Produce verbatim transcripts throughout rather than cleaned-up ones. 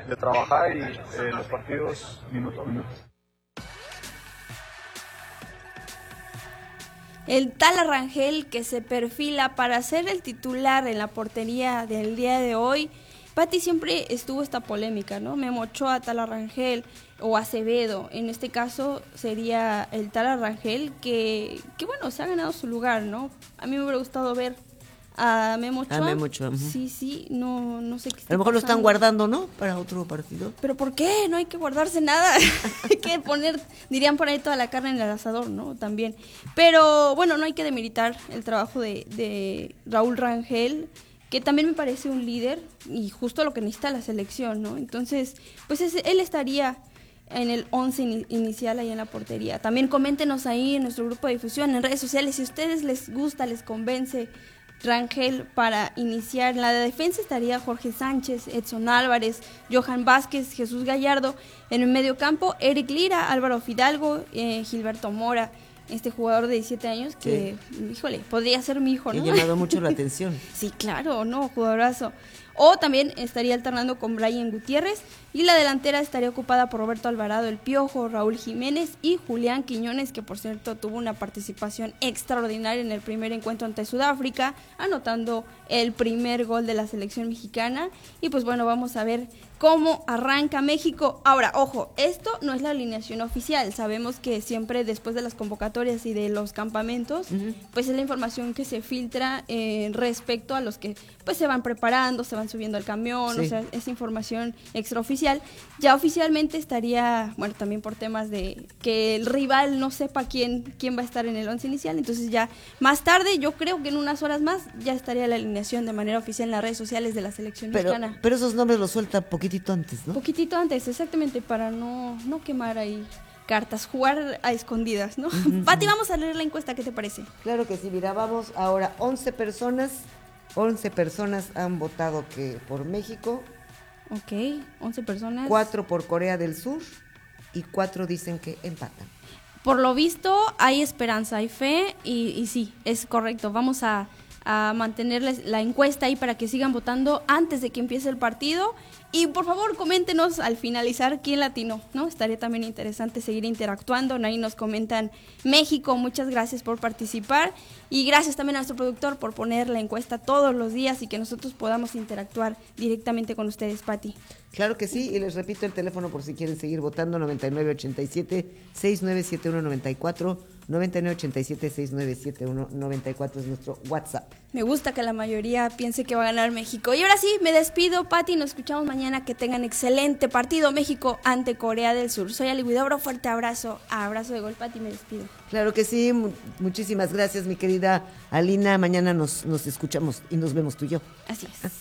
de trabajar y eh, los partidos minuto a minuto. El Tala Rangel, que se perfila para ser el titular en la portería del día de hoy. Pati, siempre estuvo esta polémica, ¿no? Memo Ochoa, Tala Rangel o Acevedo. En este caso sería el Tala Rangel, que, que bueno, se ha ganado su lugar, ¿no? A mí me hubiera gustado ver a Memo Ochoa. A Memo Ochoa. Uh-huh. Sí, sí, no, no sé qué está A lo mejor pasando. Lo están guardando, ¿no? Para otro partido. ¿Pero por qué? No hay que guardarse nada. Hay que poner, dirían por ahí, toda la carne en el asador, ¿no? También. Pero bueno, no hay que demeritar el trabajo de, de Raúl Rangel, que también me parece un líder y justo lo que necesita la selección, ¿no? Entonces, pues ese, él estaría en el once in, inicial ahí en la portería. También coméntenos ahí en nuestro grupo de difusión, en redes sociales, si a ustedes les gusta, les convence Rangel para iniciar. En la de defensa estaría Jorge Sánchez, Edson Álvarez, Johan Vázquez, Jesús Gallardo. En el mediocampo, Eric Lira, Álvaro Fidalgo, eh, Gilberto Mora, este jugador de diecisiete años que, sí, híjole, podría ser mi hijo, ¿no? Ha llamado mucho la atención. Sí, claro, no, jugadorazo. O también estaría alternando con Brian Gutiérrez, y la delantera estaría ocupada por Roberto Alvarado, El Piojo, Raúl Jiménez y Julián Quiñones, que por cierto tuvo una participación extraordinaria en el primer encuentro ante Sudáfrica, anotando el primer gol de la selección mexicana. Y pues bueno, vamos a ver cómo arranca México. Ahora, ojo, esto no es la alineación oficial. Sabemos que siempre después de las convocatorias y de los campamentos, uh-huh, pues es la información que se filtra eh, respecto a los que pues se van preparando, se van subiendo al camión, sí, o sea, es información extraoficial. Ya oficialmente estaría, bueno, también por temas de que el rival no sepa quién, quién va a estar en el once inicial, entonces ya más tarde, yo creo que en unas horas más, ya estaría la alineación de manera oficial en las redes sociales de la selección pero, mexicana. Pero esos nombres los suelta poquitito antes, ¿no? Poquitito antes, exactamente, para no, no quemar ahí cartas, jugar a escondidas, ¿no? Uh-huh. Pati, vamos a leer la encuesta, ¿qué te parece? Claro que sí, mira, vamos ahora, once personas, once personas han votado que por México. Ok, once personas. Cuatro por Corea del Sur y cuatro dicen que empatan. Por lo visto hay esperanza, hay fe y, y sí, es correcto. Vamos a, a mantenerles la encuesta ahí para que sigan votando antes de que empiece el partido. Y por favor, coméntenos al finalizar quién latinó, ¿no? Estaría también interesante seguir interactuando. Ahí nos comentan México, muchas gracias por participar. Y gracias también a nuestro productor por poner la encuesta todos los días y que nosotros podamos interactuar directamente con ustedes, Pati. Claro que sí, y les repito el teléfono por si quieren seguir votando, noventa y nueve ochenta y siete, sesenta y nueve setenta y uno noventa y cuatro, noventa y nueve ochenta y siete, sesenta y nueve setenta y uno noventa y cuatro es nuestro WhatsApp. Me gusta que la mayoría piense que va a ganar México. Y ahora sí, me despido, Pati, nos escuchamos mañana. Que tengan excelente partido México ante Corea del Sur. Soy Ali Huidobro, fuerte abrazo, abrazo de gol, Pati, me despido. Claro que sí, mu- muchísimas gracias, mi querida Alina. Mañana nos, nos escuchamos y nos vemos tú y yo. Así es.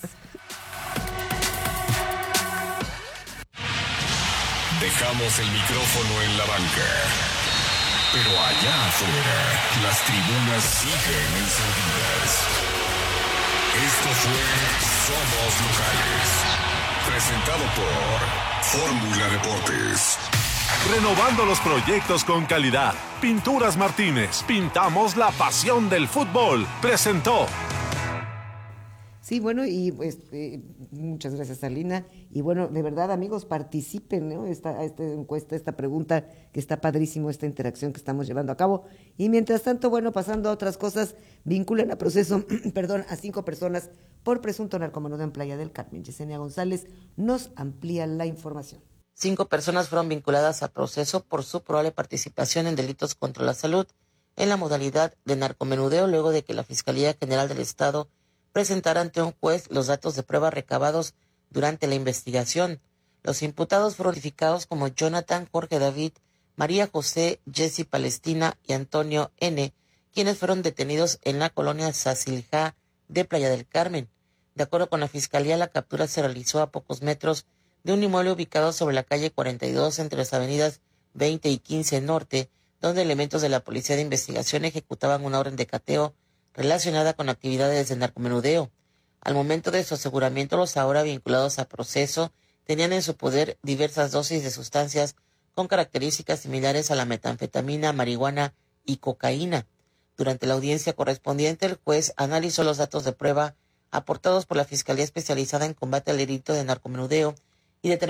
Dejamos el micrófono en la banca, pero allá afuera las tribunas siguen encendidas. Esto fue Somos Locales, presentado por Fórmula Deportes. Renovando los proyectos con calidad. Pinturas Martínez, pintamos la pasión del fútbol. Presentó. Sí, bueno, y pues eh, muchas gracias, Alina. Y bueno, de verdad, amigos, participen, ¿no? Esta, esta encuesta, esta pregunta, que está padrísimo, esta interacción que estamos llevando a cabo. Y mientras tanto, bueno, pasando a otras cosas, vinculan a proceso, perdón, a cinco personas por presunto narcomenudeo en Playa del Carmen. Yesenia González nos amplía la información. Cinco personas fueron vinculadas a proceso por su probable participación en delitos contra la salud en la modalidad de narcomenudeo, luego de que la Fiscalía General del Estado presentara ante un juez los datos de prueba recabados durante la investigación. Los imputados fueron identificados como Jonathan, Jorge David, María José, Jessy Palestina y Antonio N., quienes fueron detenidos en la colonia Sasiljá de Playa del Carmen. De acuerdo con la Fiscalía, la captura se realizó a pocos metros de un inmueble ubicado sobre la calle cuarenta y dos entre las avenidas veinte y quince Norte, donde elementos de la Policía de Investigación ejecutaban una orden de cateo relacionada con actividades de narcomenudeo. Al momento de su aseguramiento, los ahora vinculados a proceso tenían en su poder diversas dosis de sustancias con características similares a la metanfetamina, marihuana y cocaína. Durante la audiencia correspondiente, el juez analizó los datos de prueba aportados por la Fiscalía Especializada en Combate al Delito de Narcomenudeo y determinó